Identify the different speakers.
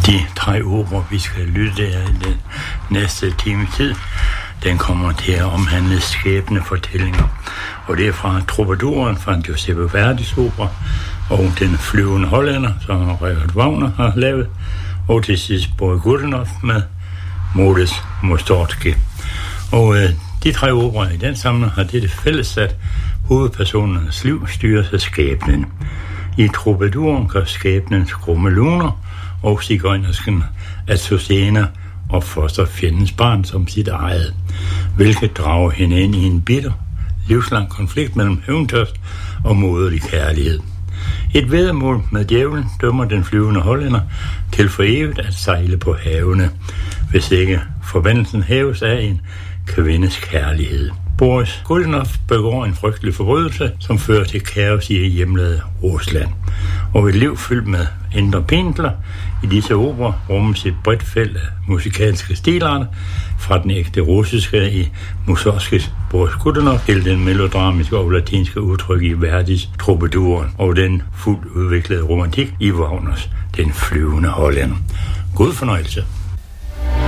Speaker 1: De 3 opera, vi skal lytte af i den næste time tid, den kommer til at omhandle skæbnefortællinger. Og det er fra Troubadouren fra Giuseppe Verdis opera, og Den flyvende hollænder, som Richard Wagner har lavet, og til sidst Boris Godunov med Modest Mussorgsky. Og de 3 operaer i den sammenhæng har det fælles, at hovedpersonernes liv styres af skæbnen. I Troubadouren gør skæbnens grumme luner og sigøjnersken Azucena opfoster fjendens barn som sit eget, hvilket drager hende ind i en bitter, livslang konflikt mellem hævntørst og moderlig kærlighed. Et væddemål med djævlen dømmer den flyvende hollænder til for evigt at sejle på havene, hvis ikke forbandelsen hæves af en kvindes kærlighed. Boris Godunov begår en frygtelig forbrydelse, som fører til kaos i hjemlandet Rusland. Og et liv fyldt med indre pinsler i disse opera rummes et bredt felt af musikalske stilarter, fra den ægte russiske i Mussorgskys Boris Godunov til den melodramatiske og latinske udtryk i Verdis Troubadouren og den fuldt udviklede romantik i Wagners Den flyvende hollænder. God fornøjelse.